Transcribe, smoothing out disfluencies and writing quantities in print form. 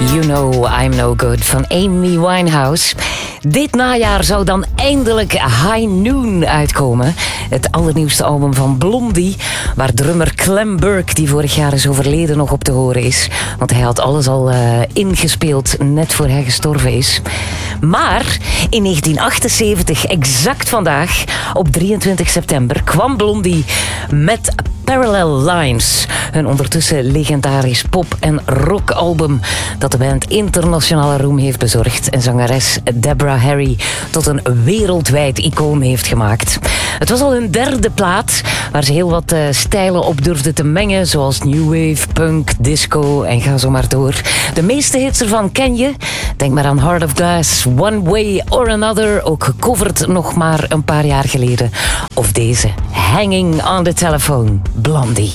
You Know I'm No Good van Amy Winehouse. Dit najaar zou dan eindelijk High Noon uitkomen. Het allernieuwste album van Blondie, waar drummer Clem Burke, die vorig jaar is overleden, nog op te horen is. Want hij had alles al ingespeeld net voor hij gestorven is. Maar in 1978, exact vandaag, op 23 september, kwam Blondie met Parallel Lines. Hun ondertussen legendarisch pop- en rockalbum dat de band internationale roem heeft bezorgd en zangeres Deborah Harry tot een wereldwijd icoon heeft gemaakt. Het was al hun derde plaat waar ze heel wat stijlen op durfden te mengen, zoals new wave, punk, disco en ga zo maar door. De meeste hits ervan ken je. Denk maar aan Heart of Glass, One Way or Another, ook gecoverd nog maar een paar jaar geleden. Of deze, Hanging on the Telephone, Blondie.